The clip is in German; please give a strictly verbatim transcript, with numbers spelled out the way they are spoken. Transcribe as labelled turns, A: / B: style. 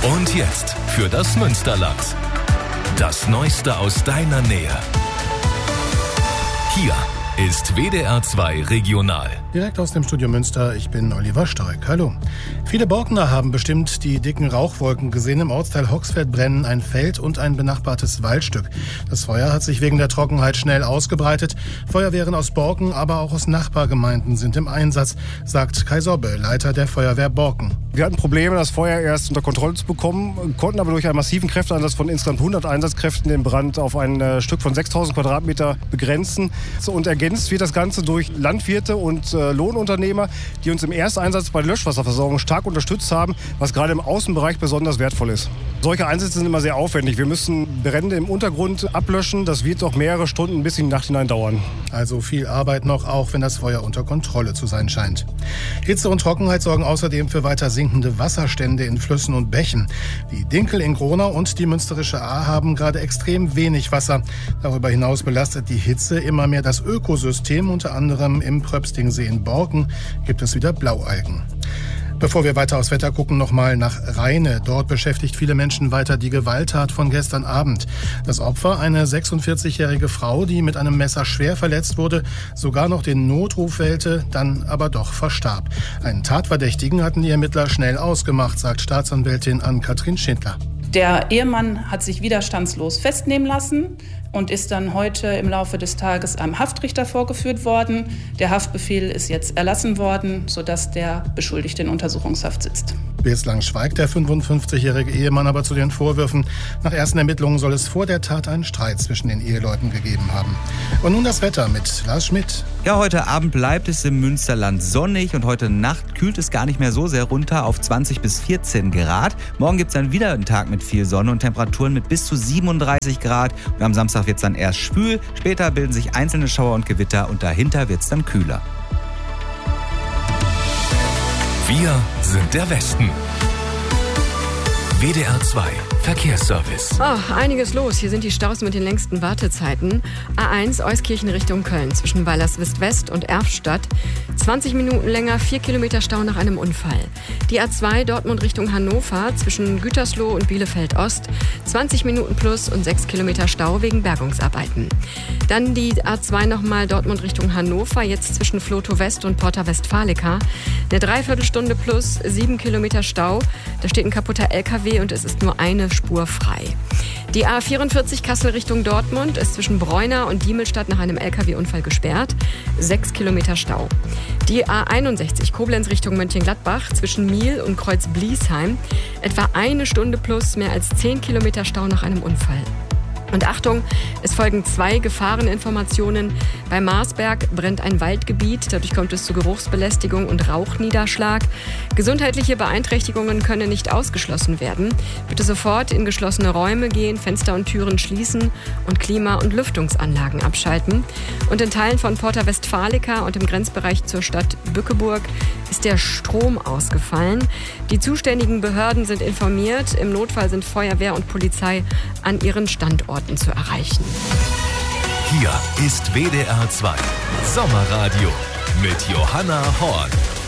A: Und jetzt für das Münsterland. Das Neueste aus deiner Nähe. Hier ist W D R zwei Regional.
B: Direkt aus dem Studio Münster, ich bin Oliver Stoik. Hallo. Viele Borkener haben bestimmt die dicken Rauchwolken gesehen. Im Ortsteil Hoxfeld brennen ein Feld und ein benachbartes Waldstück. Das Feuer hat sich wegen der Trockenheit schnell ausgebreitet. Feuerwehren aus Borken, aber auch aus Nachbargemeinden sind im Einsatz, sagt Kai Sobbe, Leiter der Feuerwehr Borken.
C: Wir hatten Probleme, das Feuer erst unter Kontrolle zu bekommen, konnten aber durch einen massiven Kräfteeinsatz von insgesamt hundert Einsatzkräften den Brand auf ein äh, Stück von sechstausend Quadratmeter begrenzen. Und ergänzt wird das Ganze durch Landwirte und äh, Lohnunternehmer, die uns im Ersteinsatz bei der Löschwasserversorgung stark unterstützt haben, was gerade im Außenbereich besonders wertvoll ist. Solche Einsätze sind immer sehr aufwendig. Wir müssen Brände im Untergrund ablöschen. Das wird auch mehrere Stunden bis in die Nacht hinein dauern.
B: Also viel Arbeit noch, auch wenn das Feuer unter Kontrolle zu sein scheint. Hitze und Trockenheit sorgen außerdem für weiter sinkende Wasserstände in Flüssen und Bächen. Die Dinkel in Gronau und die Münsterische Ahr haben gerade extrem wenig Wasser. Darüber hinaus belastet die Hitze immer mehr das Ökosystem. Unter anderem im Pröpstingsee in Borken gibt es wieder Blaualgen. Bevor wir weiter aufs Wetter gucken, noch mal nach Rheine. Dort beschäftigt viele Menschen weiter die Gewalttat von gestern Abend. Das Opfer, eine sechsundvierzigjährige Frau, die mit einem Messer schwer verletzt wurde, sogar noch den Notruf wählte, dann aber doch verstarb. Einen Tatverdächtigen hatten die Ermittler schnell ausgemacht, sagt Staatsanwältin Ann-Kathrin Schindler.
D: Der Ehemann hat sich widerstandslos festnehmen lassen und ist dann heute im Laufe des Tages einem Haftrichter vorgeführt worden. Der Haftbefehl ist jetzt erlassen worden, sodass der Beschuldigte in Untersuchungshaft sitzt.
B: Bislang schweigt der fünfundfünfzigjährige Ehemann aber zu den Vorwürfen. Nach ersten Ermittlungen soll es vor der Tat einen Streit zwischen den Eheleuten gegeben haben. Und nun das Wetter mit Lars Schmidt.
E: Ja, heute Abend bleibt es im Münsterland sonnig und heute Nacht kühlt es gar nicht mehr so sehr runter auf zwanzig bis vierzehn Grad. Morgen gibt es dann wieder einen Tag mit viel Sonne und Temperaturen mit bis zu siebenunddreißig Grad. Und am Samstag wird es dann erst schwül, später bilden sich einzelne Schauer und Gewitter und dahinter wird es dann kühler.
A: Wir sind der Westen. W D R zwei Verkehrsservice.
F: Oh, einiges los. Hier sind die Staus mit den längsten Wartezeiten. A eins Euskirchen Richtung Köln zwischen Weilerswist West und Erftstadt. zwanzig Minuten länger, vier Kilometer Stau nach einem Unfall. Die A zwei Dortmund Richtung Hannover zwischen Gütersloh und Bielefeld Ost. zwanzig Minuten plus und sechs Kilometer Stau wegen Bergungsarbeiten. Dann die A zwei nochmal Dortmund Richtung Hannover, jetzt zwischen Flotow West und Porta Westfalica. Eine Dreiviertelstunde plus, sieben Kilometer Stau. Da steht ein kaputter L K W und es ist nur eine Spur frei. Die A vierundvierzig Kassel Richtung Dortmund ist zwischen Bräuna und Diemelstadt nach einem L K W-Unfall gesperrt. Sechs Kilometer Stau. Die A einundsechzig Koblenz Richtung Mönchengladbach zwischen Miel und Kreuz-Bliesheim. Etwa eine Stunde plus, mehr als zehn Kilometer Stau nach einem Unfall. Und Achtung, es folgen zwei Gefahreninformationen. Bei Marsberg brennt ein Waldgebiet. Dadurch kommt es zu Geruchsbelästigung und Rauchniederschlag. Gesundheitliche Beeinträchtigungen können nicht ausgeschlossen werden. Bitte sofort in geschlossene Räume gehen, Fenster und Türen schließen und Klima- und Lüftungsanlagen abschalten. Und in Teilen von Porta Westfalica und im Grenzbereich zur Stadt Bückeburg ist der Strom ausgefallen. Die zuständigen Behörden sind informiert. Im Notfall sind Feuerwehr und Polizei an ihren Standorten zu erreichen.
A: Hier ist W D R zwei Sommerradio mit Johanna Horn.